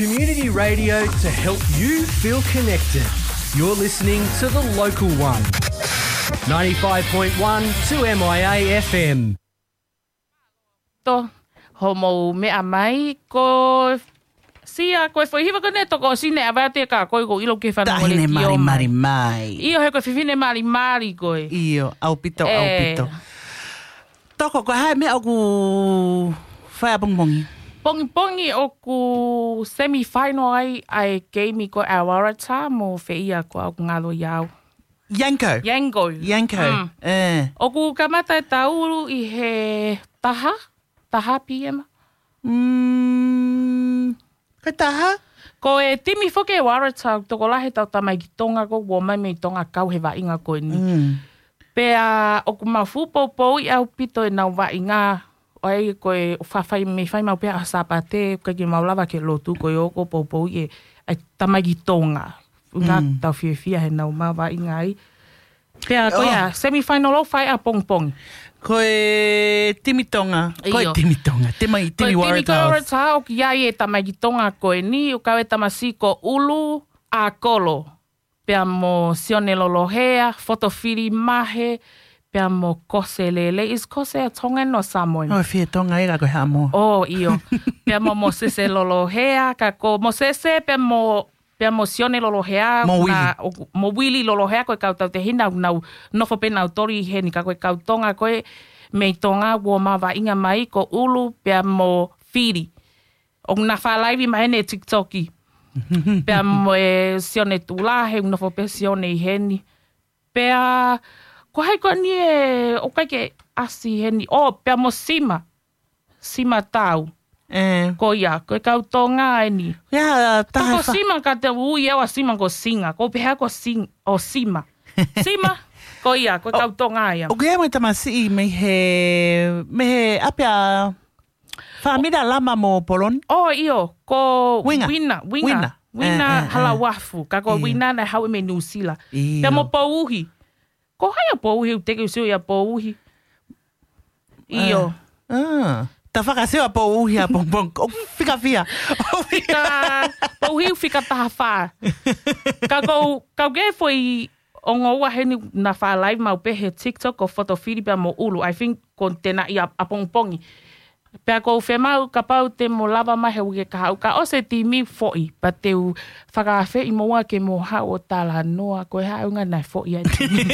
Community radio to help you feel connected. You're listening to The Local One. 95.1 2MIA FM. To homo mea mai ko sia ko foi hiva kone to ko sine avate ka ko ilo ke fa no le Tahine mai. Io he ko fifine mari ko. Io au pito. Toko ko hai me aku fa bongbong. Pongi o ku semi-final ai game ko Awarata mo feia ko au ngalo yao. Yanko. O ku kamata tau I he taha PM. Ka taha? Ko e timi foke Awarata toko lahe tau tamai ki tonga ko wo mai me tonga kau he wa inga ko ni. Pea o ku mafu po I au pito e nau wa inga Oi koe whawhai me whai mau pēa sapate ka ki maulawa ke lotu koe o ko poupou I e tamagi tonga. Ngā tau whiawhia he nau mawa I ngai. Pēa koe a semi-final o whai a pong. Koe timitonga. Koe timitonga. Timi Waratahs. O ki iai e tamagi tonga koe ni. O kawe tamasi ko ulu a kolo. Pēa mo sione lolohea, fotowhiri mahe. Pea mo kose lele. Is kose a tonga no Samoan? Oh, fia tonga ira koe hamo. Oh, io. Pea mo sese lolohea. Ka ko mo sese pea mo sione lolohea. Mo wili lolohea koe kau tau te hina. Nau nofo pe nau tori he ni ka koe kau tonga koe. Mei tonga wo mawa inga mai ko ulu pea mo whiri. O na whalaiwi mahene TikToki. Pea mo e sione tulahe. Nofo pe sione I heni. Pea... Ko hai koa ni e o kai ke asi heni. O, pea mo sima. Sima tau. Ko ia, ko e kau tonga e ni. Ia, taha. Ko sima ka te ui ewa sima ko singa. Ko pehea ko sima. Sima, ko ia, ko e kau tonga ia. O kia mo tamasi me he apea whamira lama mo polon. O, io, ko Winga. Wina hala wafu. Ka ko wina na hau me nusila. Pea mo pouhi. Ko hai a pouhi, teke usio I a pouhi. Io. Ta whakaseo a pouhi a pongpong. O whika fia. Pouhi whika taha wha. Kau ge foi o ngoua heni na wha live mau pehe TikTok o fotowhiri pia mo ulu. I think ko tena I a pongpongi. Pea kou whemau ka pau te mo lava mahe uke ka hau. Ka ose ti mi foi. Pa te u whakawhe I moa ke mo hau o tala noa. Koe hau ngā nai foi a ti mi.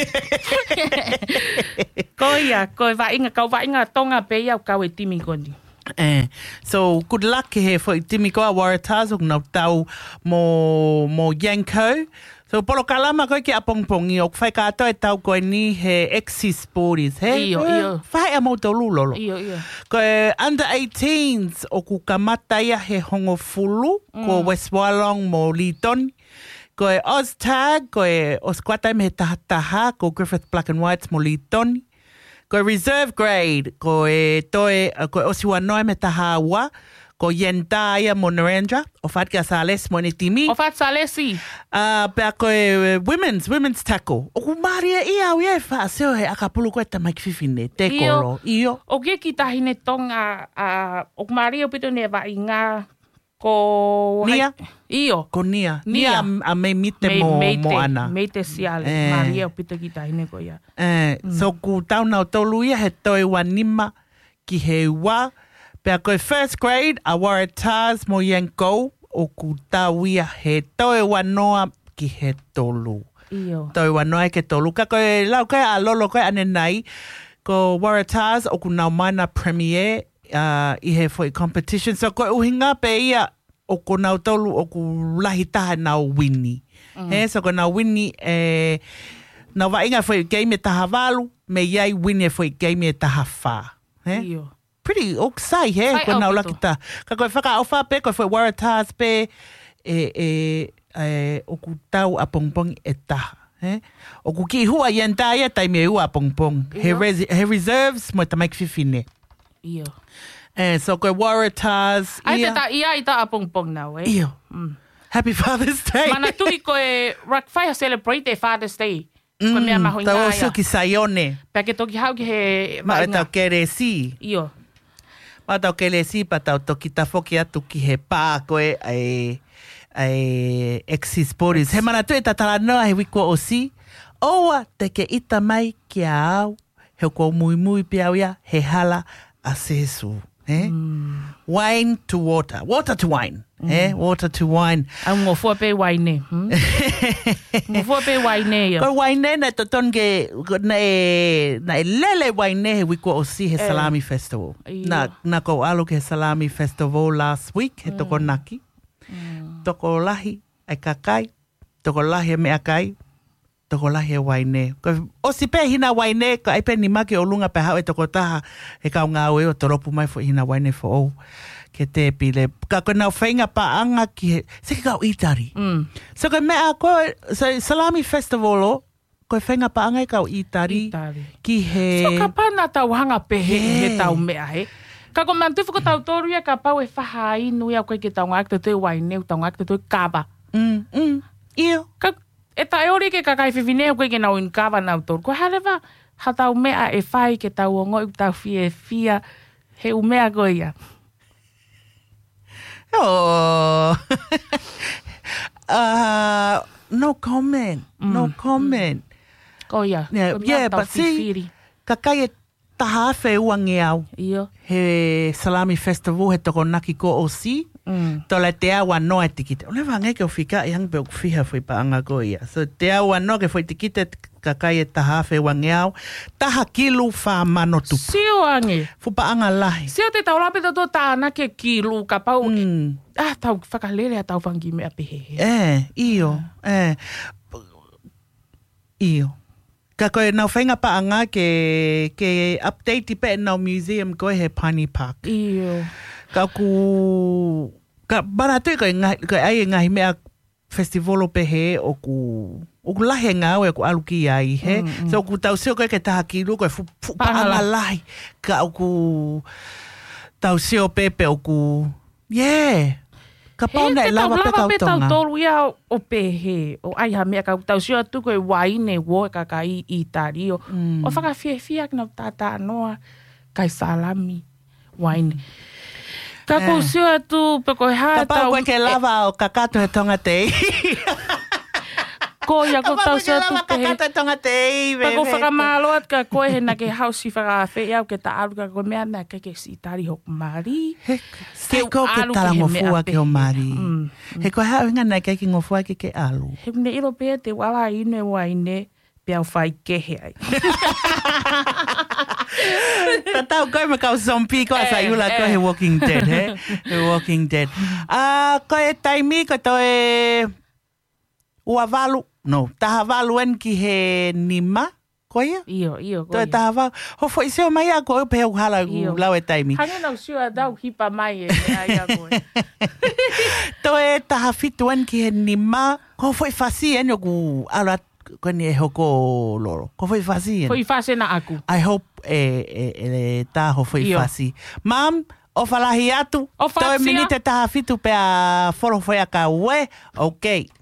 Koe kau wa inga tonga pe iau kau e timi koni. So, good luck he foi timi koa Waratahs o nau tau mo Yanko. So, polo kalama koe ki a pongpongi o whai kātou e tau koe ni he exi sporties, he? Iyo. Whai a mauta lulolo. Iyo. Koe under 18s o ku kamata ia he hongo fulu, ko West Wallong mo Leeton. Koe Oztag, koe Osquatai me he taha, ko Griffith Black and Whites mo Leeton. Koe reserve grade, koe Osiwanoe me taha awa, ko Yendaya mo Narendra, o Fatka Sales mo ni timi. O Fat Salesi. Pea koe women's tackle. O ku maria ia o ie whaaseo he akapulu koe tamai ki whiwhine, te koro. Iyo. O kia ki tahine tonga, o maria o pito ne wa inga ko... Nia? Iyo. Ko Nia. Nia a me mite mo ana. Meite siale. Maria o pito ki tahine ko ia. So ku tauna o tolu ia he toi wanima ki he ua. Pea koe first grade, a Waratahs mo Yanko, o ku tauia he toe wanoa ki he tolu. Iyo. Toe wanoa ke tolu. Ka koe lau koe a lolo koe ane nai, ko Waratahs o ku nau mana premier I he foi competition. So koe uhinga pe ia o ku nau tolu o ku lahi taha nau wini. So ko nau wini nau wainga foi game e taha walu, me iai wini e foi game e taha wha. Iyo. Pretty oksai he ko nau laki ta. Ka koe whaka pe ko foi Waratahs pe o ku tau a pongpong e taha. O ku ki hua Yendaya tai me ua a pongpong. He reserves mo tamai ki whiwhine. Iyo. So koe Waratahs. Ai te ta ia I ta a pongpong nau, Iyo. Happy Father's Day. Mana tui koe whai a celebrate Father's Day. Koe mea maho inga Tau ia. osu ki Sayone. Pea ke toki hau ki he... Ma e tau kere si. Iyo. Matau ke le si patau toki tafoki atu ki he pā koe ai exis poris. He mana tu e tatala noa he wiko o si. Oa te ke ita mai ki a au. He ko mui pia ia he hala a sesu. Wine to water. Water to wine. Water to wine. Au ngofua pe waine. Ngofua pe waine ia. Ko waine na toton ke na lele waine he wiko o si he Salami Festival. Na ko alo ke Salami Festival last week he toko naki. Toko lahi ai kakai. Toko lahi me akai. Toko lahi e waine. O si pe hina waine, ka aipe ni make o lunga pe hau e toko taha he kau ngā oe o toropu mai fo hina waine fo au. Ke te pile. Ka koe nau whainga paanga ki he, se ke kau itari. So koe mea koe, Salami Festival o, koe whainga paanga e kau itari. Ki he... So ka pana tau hanga pehe he tau mea he. Ka koe man tuwhiko tau toru ia ka pau e whaha inu ia koe ke tau ngak te tui waine, tau ngak te tui kaba. Iyo. E tae ori ke kakai whiwhineo koe ke nau in kawa nau toru. Koe harewa, ha tau mea e whai ke tau o ngoi tau fia he umea koe ia. Oh. No comment. No comment. Ko ia. Yeah, but see, kakai e taha awhi uangi au. Iyo. He Salami Festival he toko naki ko o si. Tola te awa noa e tikite. O lewa ngai ke o whika i hang pe o whiha whi pa anga ko ia. So te awa noa ke whi tikite kakai e taha awhi uangi au. Taha kilu wha mano tupu. Sio ange. Fu pa anga lahi. Sio te tau lape tō tāna ke kilu ka pau. Tau whakalere a tau whangi mea pehe. Iyo. Iyo. Ka koe nau whainga paanga ke update pe nau museum koe he Pani Park. Iyo. Ka ku... Ka baratu koe ai ngahi mea festivalo pe he o ku lahe ngā o e ku aluki ai he. So ku tau seo koe ke taha kilu koe fu paanga lahi. Ka o ku tau seo pepe o ku... Yeah. Ka pauna e lava pe kau tonga. He te tau lava pe tau tolu ia o pehe. O ai ha mea kau tau seo atu koe waine wo e kaka i tari o. O whakawhiawhia kina tata anoa kai Salami waine. Ka kou seo atu pe koe haa tau... Ka pau koe ke lava o kakato he tonga te i. Ko ia ko tau seo atu pehe. Kakato he tonga te i. Pa ko whakamaloat ka koe he na ke hausi whakawhi au ke ta alu ka koe mea na ke si tari hoku mari. Ke ko ke tala ngofua ke o mari. He koe hao inga nai ke ngofua ke alu. He mne iro pea te wala ine waine pia whai kehe ai. Tatau koe me kau zompi ko asa iula ko he Walking Dead, he? He Walking Dead. Koe taimi ko toe ua valu, no, taha valu en ki he nima, koe ia? Iyo, koe ia. Toe taha valu. Ho fo iseo mai a koe pe uhala lau e taimi. Hange nau siua dau hipa mai e ai a koe. Toe taha fitu en ki he nima, ko fo i fasi en o ku ala koe ni e hoko loro. Ko fo i fasi en. Fo i fasi na aku. I hope taho fo i fasi. Mam, o whalahi atu. O whasia. Toi minite taha fitu pe a whoro whea ka ue. Okay.